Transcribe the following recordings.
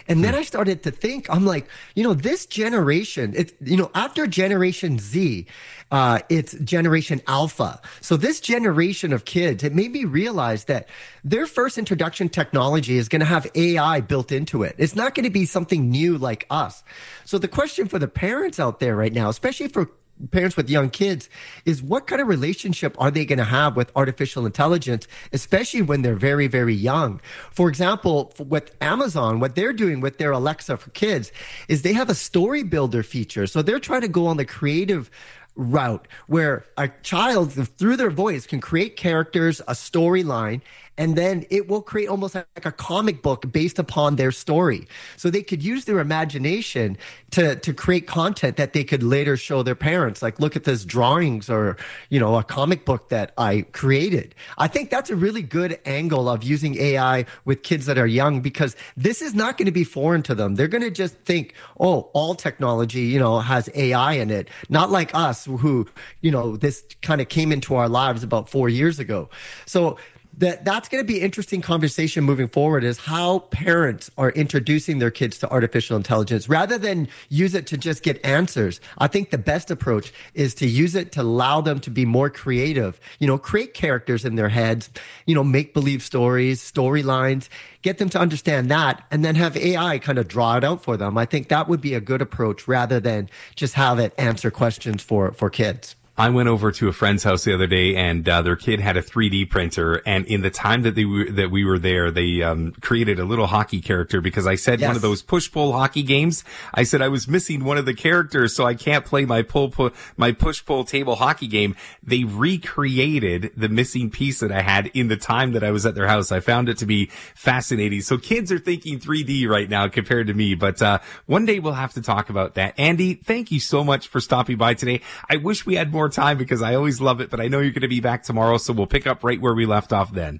And then I started to think, I'm like, this generation, after Generation Z, it's Generation Alpha. So this generation of kids, it made me realize that their first introduction technology is going to have AI built into it. It's not going to be something new like us. So the question for the parents out there right now, especially for parents with young kids, is what kind of relationship are they going to have with artificial intelligence, especially when they're very, very young? For example, with Amazon, what they're doing with their Alexa for kids is they have a story builder feature. So they're trying to go on the creative route where a child through their voice can create characters, a storyline, and then it will create almost like a comic book based upon their story. So they could use their imagination to create content that they could later show their parents. Like, look at this drawings or, a comic book that I created. I think that's a really good angle of using AI with kids that are young, because this is not going to be foreign to them. They're going to just think, oh, all technology, has AI in it. Not like us who, this kind of came into our lives about 4 years ago. So that's going to be an interesting conversation moving forward, is how parents are introducing their kids to artificial intelligence rather than use it to just get answers. I think the best approach is to use it to allow them to be more creative, create characters in their heads, make believe stories, storylines, get them to understand that, and then have AI kind of draw it out for them. I think that would be a good approach rather than just have it answer questions for kids. I went over to a friend's house the other day, and their kid had a 3D printer. And in the time that we were there, they created a little hockey character, because I said one of those push-pull hockey games. I said I was missing one of the characters, so I can't play my push-pull table hockey game. They recreated the missing piece that I had in the time that I was at their house. I found it to be fascinating. So kids are thinking 3D right now compared to me, but one day we'll have to talk about that. Andy, thank you so much for stopping by today. I wish we had more time, because I always love it, but I know you're going to be back tomorrow, so we'll pick up right where we left off then.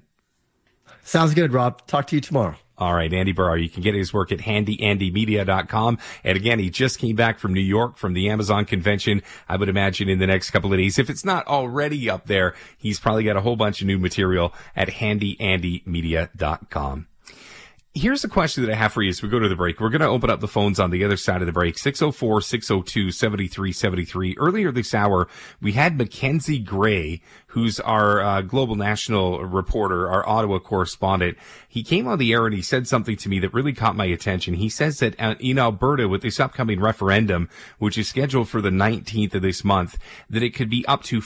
Sounds good, Rob. Talk to you tomorrow. All right, Andy Barr. You can get his work at handyandymedia.com. And again, he just came back from New York from the Amazon convention. I would imagine in the next couple of days, if it's not already up there, he's probably got a whole bunch of new material at handyandymedia.com. Here's a question that I have for you as we go to the break. We're going to open up the phones on the other side of the break, 604-602-7373. Earlier this hour, we had Mackenzie Gray, who's our global national reporter, our Ottawa correspondent. He came on the air and he said something to me that really caught my attention. He says that in Alberta, with this upcoming referendum, which is scheduled for the 19th of this month, that it could be up to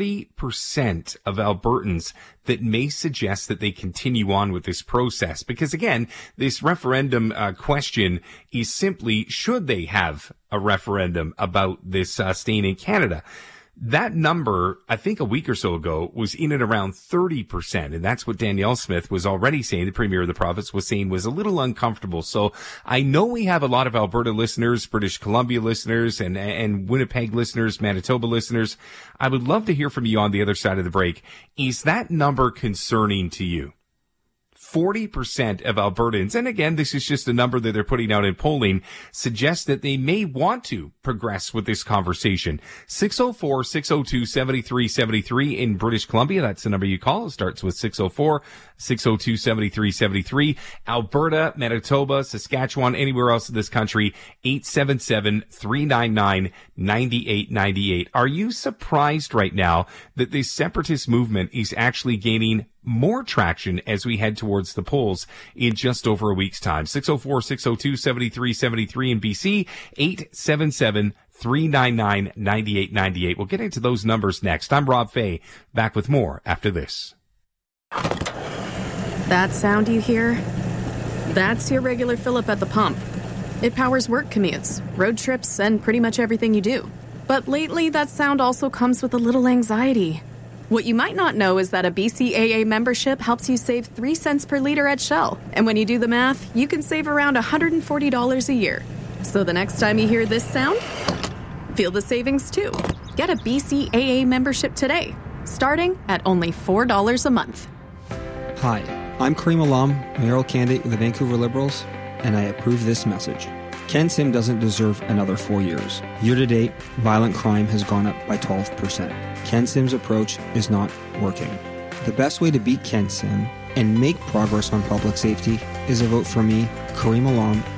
40% of Albertans that may suggest that they continue on with this process. Because again, this referendum question is simply, should they have a referendum about this staying in Canada? That number, I think a week or so ago, was in and around 30%. And that's what Danielle Smith was already saying, the Premier of the province was saying was a little uncomfortable. So I know we have a lot of Alberta listeners, British Columbia listeners, and Winnipeg listeners, Manitoba listeners. I would love to hear from you on the other side of the break. Is that number concerning to you? 40% of Albertans, and again, this is just a number that they're putting out in polling, suggest that they may want to progress with this conversation. 604-602-7373 in British Columbia. That's the number you call. It starts with 604-602-7373. Alberta, Manitoba, Saskatchewan, anywhere else in this country, 877-399-9898. Are you surprised right now that this separatist movement is actually gaining more traction as we head towards the polls in just over a week's time? 604-602-7373 in BC, 877-399-9898. We'll get into those numbers next. I'm Rob Fay, back with more after this. That sound you hear? That's your regular fill-up at the pump. It powers work commutes, road trips, and pretty much everything you do. But lately, that sound also comes with a little anxiety. What you might not know is that a BCAA membership helps you save 3 cents per liter at Shell. And when you do the math, you can save around $140 a year. So the next time you hear this sound, feel the savings too. Get a BCAA membership today, starting at only $4 a month. Hi, I'm Kareem Alam, mayoral candidate with the Vancouver Liberals, and I approve this message. Ken Sim doesn't deserve another 4 years. Year to date, violent crime has gone up by 12%. Ken Sim's approach is not working. The best way to beat Ken Sim and make progress on public safety is a vote for me, Kareem Alam,